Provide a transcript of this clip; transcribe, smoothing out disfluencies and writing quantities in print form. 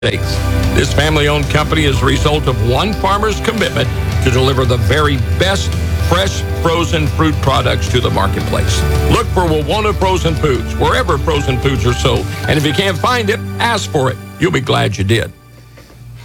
States. This family-owned company is a result of one farmer's commitment to deliver the very best fresh frozen fruit products to the marketplace. Look for Wawona Frozen Foods wherever frozen foods are sold. And if you can't find it, ask for it. You'll be glad you did.